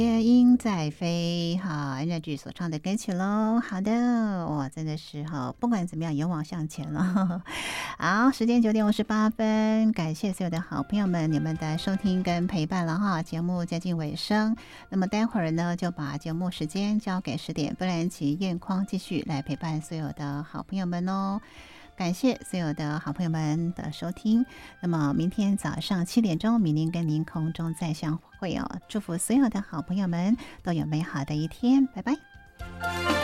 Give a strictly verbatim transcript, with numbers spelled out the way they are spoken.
鹰在飞，好 Energy 所唱的歌曲喽。好的，哇，真的是哈，不管怎么样，勇往向前了。好，时间九点五十八分，感谢所有的好朋友们，你们的收听跟陪伴了哈。节目接近尾声，那么待会儿呢，就把节目时间交给十点芬兰奇燕匡继续来陪伴所有的好朋友们哦。感谢所有的好朋友们的收听。那么明天早上七点钟，明天跟您空中再相会哦。祝福所有的好朋友们都有美好的一天，拜拜。